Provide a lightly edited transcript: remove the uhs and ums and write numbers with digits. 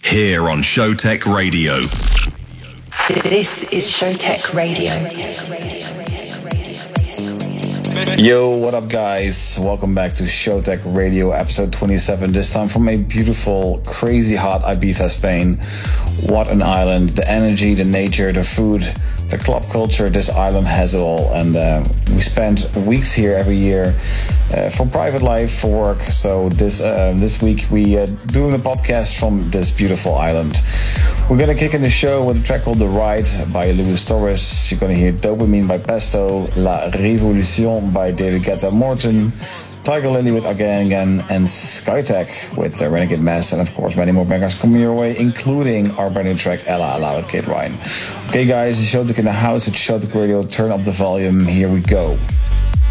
here on Showtech Radio. This is Showtech Radio. Yo, what up guys? Welcome back to Showtech Radio episode 27, this time from a beautiful, crazy hot Ibiza, Spain. What an island. The energy, the nature, the food, the club culture, this island has it all. And we spend weeks here every year for private life, for work. So this week we doing a podcast from this beautiful island. We're gonna kick in the show with a track called The Ride by Luis Torres. You're gonna hear Dopamine by Pesto, La Révolution by David Guetta Morton, Tiger Lily with Again, and Skytech with Renegade Mass, and of course many more bangers coming your way, including our brand new track Ella Ella with Kate Ryan. Okay guys, Showtech in the house at Showtech Radio. Turn up the volume. Here we go.